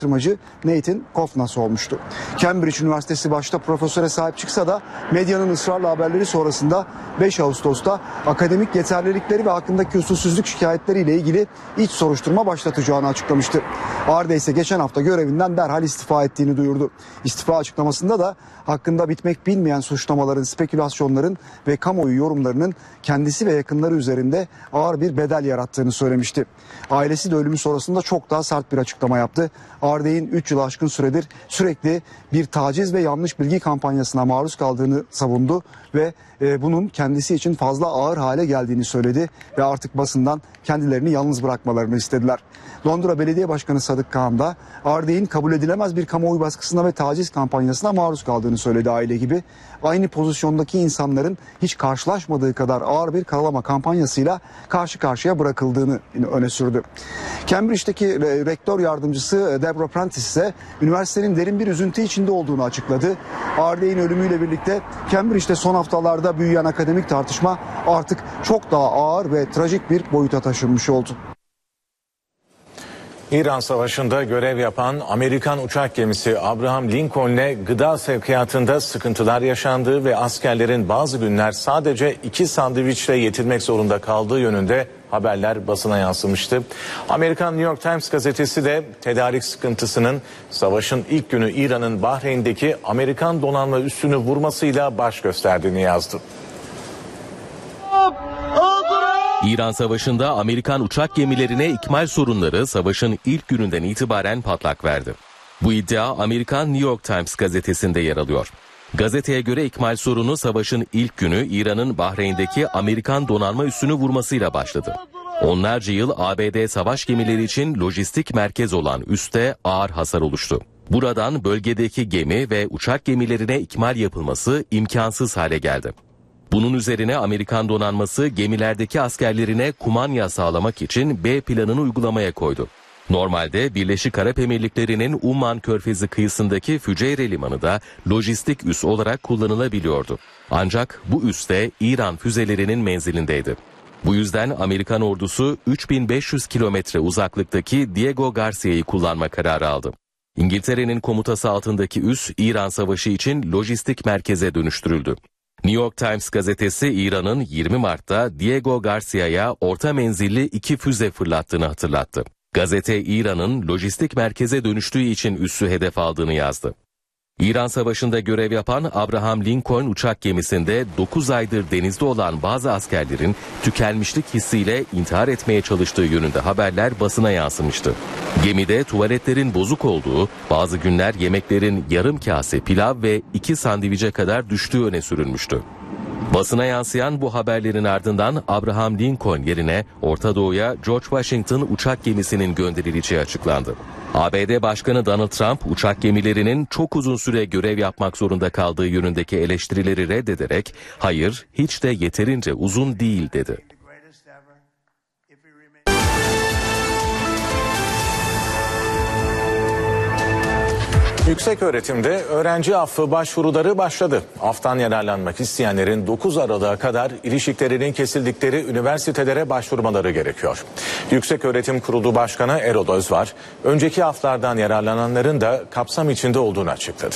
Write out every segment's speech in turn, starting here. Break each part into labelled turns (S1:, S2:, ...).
S1: araştırmacı Nathan Kofnas olmuştu. Cambridge Üniversitesi başta profesöre sahip çıksa da medyanın ısrarlı haberleri sonrasında 5 Ağustos'ta akademik yeterlilikleri ve hakkındaki usulsüzlük şikayetleriyle ilgili iç soruşturma başlatacağını açıklamıştı. Arde ise geçen hafta görevinden derhal istifa ettiğini duyurdu. İstifa açıklamasında da hakkında bitmek bilmeyen suçlamaların, spekülasyonların ve kamuoyu yorumlarının kendisi ve yakınları üzerinde ağır bir bedel yarattığını söylemişti. Ailesi de ölümü sonrasında çok daha sert bir açıklama yaptı. Arde'nin 3 yıl aşkın süredir sürekli bir taciz ve yanlış bilgi kampanyasına maruz kaldığını savundu ve bunun kendisi için fazla ağır hale geldiğini söyledi ve artık basından kendilerini yalnız bırakmalarını istediler. Londra Belediye Başkanı Sadık Kağan da Arde'nin kabul edilemez bir kamuoyu baskısına ve taciz kampanyasına maruz kaldığını söyledi aile gibi. Aynı pozisyondaki insanların hiç karşılaşmadığı kadar ağır bir karalama kampanyasıyla karşı karşıya bırakıldığını öne sürdü. Cambridge'deki rektör yardımcısı Deborah Prentice ise üniversitenin derin bir üzüntü içinde olduğunu açıkladı. Arde'nin ölümüyle birlikte Cambridge'de son haftalarda büyüyen akademik tartışma artık çok daha ağır ve trajik bir boyuta taşınmış oldu.
S2: İran Savaşı'nda görev yapan Amerikan uçak gemisi Abraham Lincoln'le gıda sevkiyatında sıkıntılar yaşandığı ve askerlerin bazı günler sadece 2 sandviçle yetinmek zorunda kaldığı yönünde haberler basına yansımıştı. Amerikan New York Times gazetesi de tedarik sıkıntısının savaşın ilk günü İran'ın Bahreyn'deki Amerikan donanma üssünü vurmasıyla baş gösterdiğini yazdı.
S3: İran Savaşı'nda Amerikan uçak gemilerine ikmal sorunları savaşın ilk gününden itibaren patlak verdi. Bu iddia Amerikan New York Times gazetesinde yer alıyor. Gazeteye göre ikmal sorunu savaşın ilk günü İran'ın Bahreyn'deki Amerikan donanma üssünü vurmasıyla başladı. Onlarca yıl ABD savaş gemileri için lojistik merkez olan üste ağır hasar oluştu. Buradan bölgedeki gemi ve uçak gemilerine ikmal yapılması imkansız hale geldi. Bunun üzerine Amerikan donanması gemilerdeki askerlerine kumanya sağlamak için B planını uygulamaya koydu. Normalde Birleşik Arap Emirlikleri'nin Umman Körfezi kıyısındaki Füceyre Limanı da lojistik üs olarak kullanılabiliyordu. Ancak bu üs de İran füzelerinin menzilindeydi. Bu yüzden Amerikan ordusu 3500 kilometre uzaklıktaki Diego Garcia'yı kullanma kararı aldı. İngiltere'nin komutası altındaki üs İran Savaşı için lojistik merkeze dönüştürüldü. New York Times gazetesi İran'ın 20 Mart'ta Diego Garcia'ya orta menzilli 2 füze fırlattığını hatırlattı. Gazete İran'ın lojistik merkeze dönüştüğü için üssü hedef aldığını yazdı. İran Savaşı'nda görev yapan Abraham Lincoln uçak gemisinde 9 aydır denizde olan bazı askerlerin tükenmişlik hissiyle intihar etmeye çalıştığı yönünde haberler basına yansımıştı. Gemide tuvaletlerin bozuk olduğu, bazı günler yemeklerin yarım kase pilav ve 2 sandviçe kadar düştüğü öne sürülmüştü. Basına yansıyan bu haberlerin ardından Abraham Lincoln yerine Orta Doğu'ya George Washington uçak gemisinin gönderileceği açıklandı. ABD Başkanı Donald Trump uçak gemilerinin çok uzun süre görev yapmak zorunda kaldığı yönündeki eleştirileri reddederek hayır hiç de yeterince uzun değil dedi.
S2: Yükseköğretimde öğrenci affı başvuruları başladı. Aftan yararlanmak isteyenlerin 9 Aralık'a kadar ilişiklerinin kesildikleri üniversitelere başvurmaları gerekiyor. Yükseköğretim Kurulu Başkanı Erol Özvar, önceki aflardan yararlananların da kapsam içinde olduğunu açıkladı.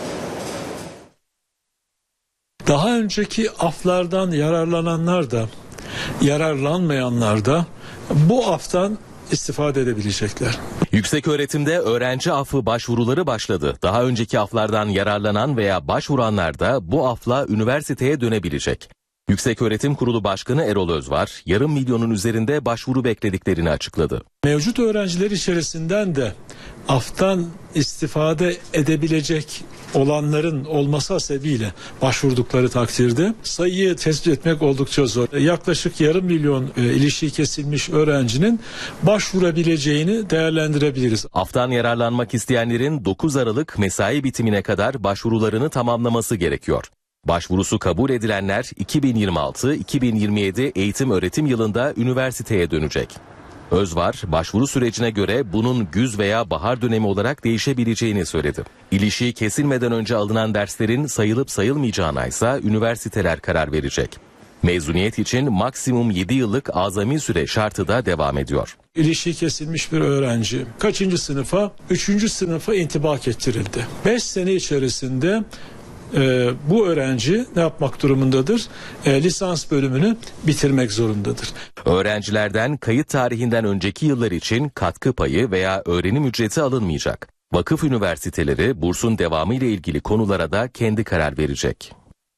S4: Daha önceki aflardan yararlananlar da, yararlanmayanlar da bu aftan istifade edebilecekler.
S3: Yükseköğretimde öğrenci affı başvuruları başladı. Daha önceki aflardan yararlanan veya başvuranlar da bu afla üniversiteye dönebilecek. Yükseköğretim Kurulu Başkanı Erol Özvar, yarım milyonun üzerinde başvuru beklediklerini açıkladı.
S4: Mevcut öğrenciler içerisinden de aftan istifade edebilecek olanların olması hasebiyle başvurdukları takdirde sayıyı tespit etmek oldukça zor. Yaklaşık yarım milyon ilişiği kesilmiş öğrencinin başvurabileceğini değerlendirebiliriz.
S3: Aftan yararlanmak isteyenlerin 9 Aralık mesai bitimine kadar başvurularını tamamlaması gerekiyor. Başvurusu kabul edilenler 2026-2027 eğitim öğretim yılında üniversiteye dönecek. Özvar, başvuru sürecine göre bunun güz veya bahar dönemi olarak değişebileceğini söyledi. İlişiği kesilmeden önce alınan derslerin sayılıp sayılmayacağına ise üniversiteler karar verecek. Mezuniyet için maksimum 7 yıllık azami süre şartı da devam ediyor.
S4: İlişiği kesilmiş bir öğrenci kaçıncı sınıfa? 3. sınıfa intibak ettirildi. 5 sene içerisinde bu öğrenci ne yapmak durumundadır? Lisans bölümünü bitirmek zorundadır.
S3: Öğrencilerden kayıt tarihinden önceki yıllar için katkı payı veya öğrenim ücreti alınmayacak. Vakıf üniversiteleri bursun devamı ile ilgili konulara da kendi karar verecek.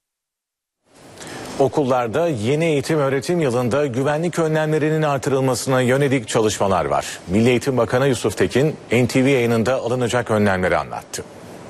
S2: Okullarda yeni eğitim öğretim yılında güvenlik önlemlerinin artırılmasına yönelik çalışmalar var. Milli Eğitim Bakanı Yusuf Tekin NTV yayınında alınacak önlemleri anlattı.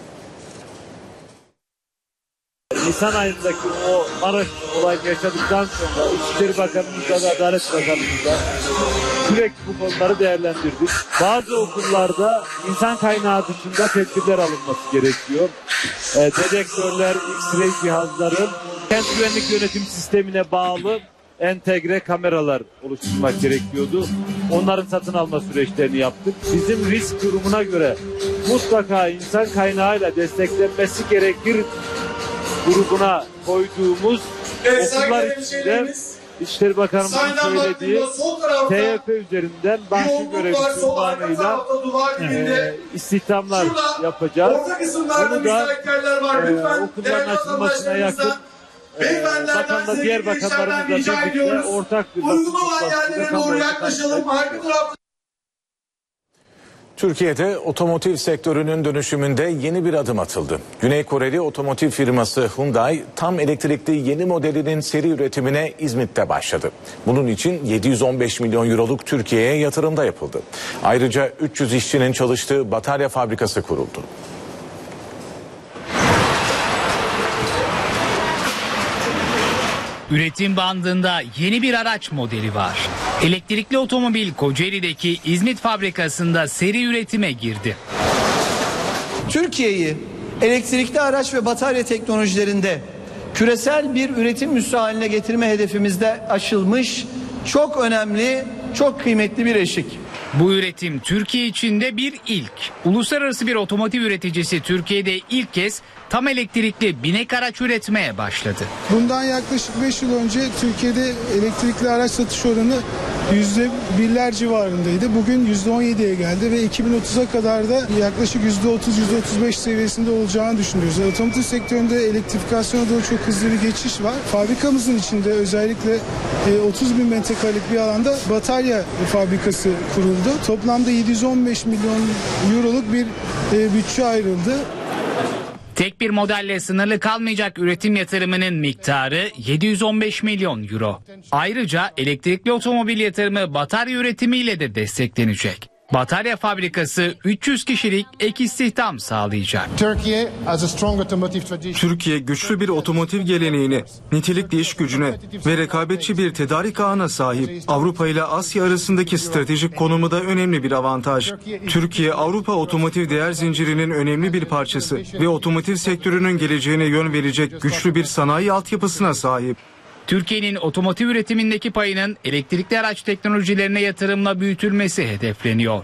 S5: Nisan ayındaki o Maraş olayını yaşadıktan sonra İçişleri Bakanımızla ve Adalet Bakanımızla sürekli bu konuları değerlendirdik. Bazı okullarda insan kaynağı dışında tedbirler alınması gerekiyor. Dedektörler, X-ray cihazları, kent güvenlik yönetim sistemine bağlı entegre kameralar oluşturmak gerekiyordu. Onların satın alma süreçlerini yaptık. Bizim risk durumuna göre mutlaka insan kaynağıyla desteklenmesi gerekir grubuna koyduğumuz okullar içinde İçişleri Bakanımızın söylediği TYP üzerinden bahçe görevlisi unvanıyla istihdamlar yapacağız. Bunu da okulların açılmasına yakın bakanla diğer bakanlarımızla birlikte ortak bir
S2: Türkiye'de otomotiv sektörünün dönüşümünde yeni bir adım atıldı. Güney Koreli otomotiv firması Hyundai tam elektrikli yeni modelinin seri üretimine İzmit'te başladı. Bunun için 715 milyon euroluk Türkiye'ye yatırımda yapıldı. Ayrıca 300 işçinin çalıştığı batarya fabrikası kuruldu.
S6: Üretim bandında yeni bir araç modeli var. Elektrikli otomobil Kocaeli'deki İzmit fabrikasında seri üretime girdi.
S7: Türkiye'yi elektrikli araç ve batarya teknolojilerinde küresel bir üretim üssü haline getirme hedefimizde aşılmış çok önemli, çok kıymetli bir eşik.
S6: Bu üretim Türkiye içinde bir ilk. Uluslararası bir otomotiv üreticisi Türkiye'de ilk kez tam elektrikli binek araç üretmeye başladı.
S8: Bundan yaklaşık 5 yıl önce Türkiye'de elektrikli araç satış oranı %1'ler civarındaydı. Bugün %17'ye geldi ve 2030'a kadar da yaklaşık %30-%35 seviyesinde olacağını düşünüyoruz. Otomotiv sektöründe elektrifikasyona doğru çok hızlı bir geçiş var. Fabrikamızın içinde özellikle 30 bin metrekarelik bir alanda batarya fabrikası kuruldu. Toplamda 715 milyon euroluk bir bütçe ayrıldı.
S6: Tek bir modelle sınırlı kalmayacak üretim yatırımının miktarı 715 milyon euro. Ayrıca elektrikli otomobil yatırımı batarya üretimiyle de desteklenecek. Batarya fabrikası 300 kişilik ek istihdam sağlayacak.
S9: Türkiye güçlü bir otomotiv geleneğine, nitelikli iş gücüne ve rekabetçi bir tedarik ağına sahip. Avrupa ile Asya arasındaki stratejik konumu da önemli bir avantaj. Türkiye, Avrupa otomotiv değer zincirinin önemli bir parçası ve otomotiv sektörünün geleceğine yön verecek güçlü bir sanayi altyapısına sahip.
S6: Türkiye'nin otomotiv üretimindeki payının elektrikli araç teknolojilerine yatırımla büyütülmesi hedefleniyor.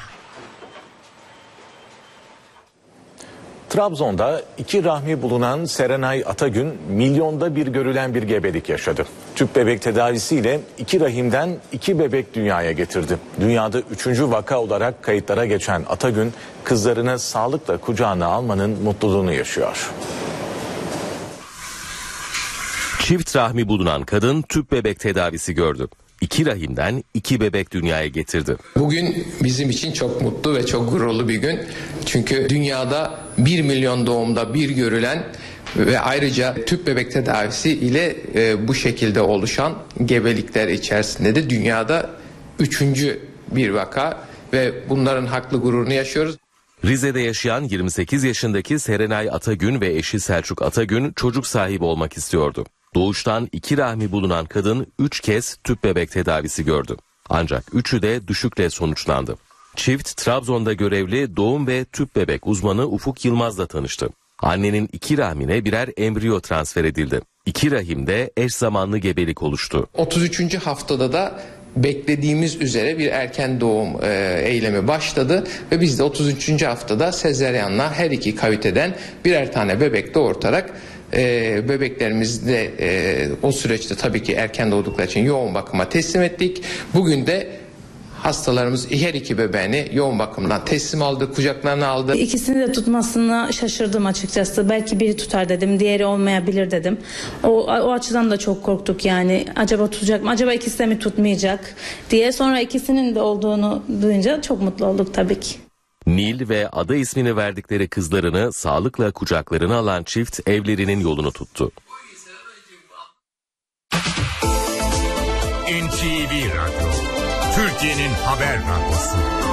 S2: Trabzon'da 2 rahmi bulunan Serenay Atagün milyonda bir görülen bir gebelik yaşadı. Tüp bebek tedavisiyle 2 rahimden 2 bebek dünyaya getirdi. Dünyada 3. vaka olarak kayıtlara geçen Atagün kızlarını sağlıkla kucağına almanın mutluluğunu yaşıyor.
S3: Çift rahmi bulunan kadın tüp bebek tedavisi gördü. 2 rahimden 2 bebek dünyaya getirdi.
S10: Bugün bizim için çok mutlu ve çok gururlu bir gün. Çünkü dünyada 1 milyon doğumda bir görülen ve ayrıca tüp bebek tedavisi ile bu şekilde oluşan gebelikler içerisinde de dünyada 3. bir vaka ve bunların haklı gururunu yaşıyoruz.
S3: Rize'de yaşayan 28 yaşındaki Serenay Atagün ve eşi Selçuk Atagün çocuk sahibi olmak istiyordu. Doğuştan 2 rahmi bulunan kadın 3 kez tüp bebek tedavisi gördü. Ancak 3'ü de düşükle sonuçlandı. Çift Trabzon'da görevli doğum ve tüp bebek uzmanı Ufuk Yılmaz'la tanıştı. Annenin 2 rahmine birer embriyo transfer edildi. 2 rahimde eş zamanlı gebelik oluştu.
S10: 33. haftada da beklediğimiz üzere bir erken doğum eylemi başladı ve biz de 33. haftada sezaryenle her 2 kaviteden birer tane bebek doğurtarak Bebeklerimizi de o süreçte tabii ki erken doğdukları için yoğun bakıma teslim ettik. Bugün de hastalarımız her iki bebeğini yoğun bakımdan teslim aldı, kucaklarına aldı.
S11: İkisini de tutmasına şaşırdım açıkçası. Belki biri tutar dedim, diğeri olmayabilir dedim. O açıdan da çok korktuk yani. Acaba tutacak mı? Acaba ikisi de mi tutmayacak diye. Sonra ikisinin de olduğunu duyunca çok mutlu olduk tabii ki.
S3: Nil ve ada ismini verdikleri kızlarını sağlıkla kucaklarına alan çift evlerinin yolunu tuttu.
S12: NTV Radyo, Türkiye'nin haber radyosu.